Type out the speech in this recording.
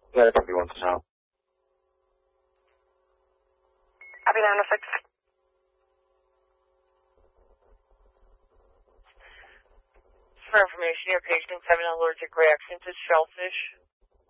Yeah, everybody wants to know. Copy 906. For information, your patient is having an allergic reaction to shellfish.